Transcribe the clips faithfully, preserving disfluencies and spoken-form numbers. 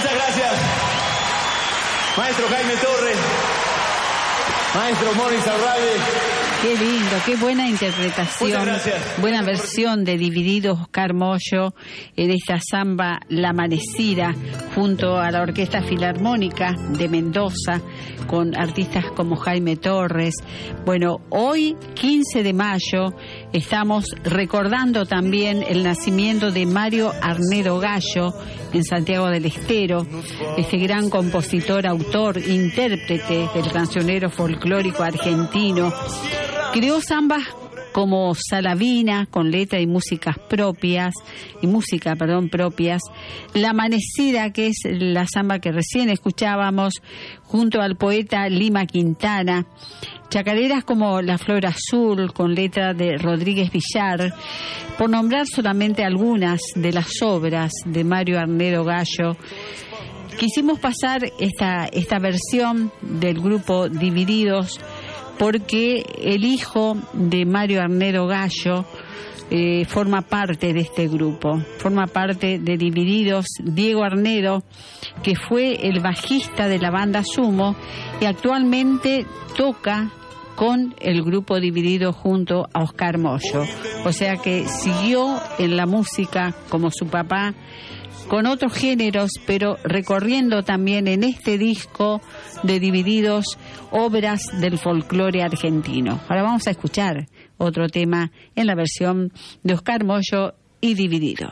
Muchas gracias. Maestro Jaime Torres. Maestro Morris Arrade. Qué lindo, qué buena interpretación. Muchas gracias. Buena versión de Divididos, Oscar Mollo, en esta samba La Amanecida, junto a la Orquesta Filarmónica de Mendoza, con artistas como Jaime Torres. Bueno, hoy, quince de mayo, estamos recordando también el nacimiento de Mario Arnedo Gallo en Santiago del Estero, este gran compositor, autor, intérprete del cancionero folclórico argentino. Creó zambas como Salavina, con letra y músicas propias, y música, perdón, propias. La Amanecida, que es la zamba que recién escuchábamos, junto al poeta Lima Quintana. Chacareras como La Flor Azul, con letra de Rodríguez Villar, por nombrar solamente algunas de las obras de Mario Arnedo Gallo. Quisimos pasar esta, esta versión del grupo Divididos, porque el hijo de Mario Arnedo Gallo eh, forma parte de este grupo, forma parte de Divididos, Diego Arnedo, que fue el bajista de la banda Sumo y actualmente toca con el grupo Dividido junto a Oscar Mollo. O sea que siguió en la música como su papá, con otros géneros, pero recorriendo también en este disco de Divididos obras del folclore argentino. Ahora vamos a escuchar otro tema en la versión de Oscar Mollo y Divididos.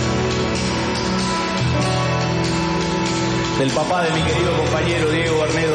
Del papá de mi querido compañero Diego Arnedo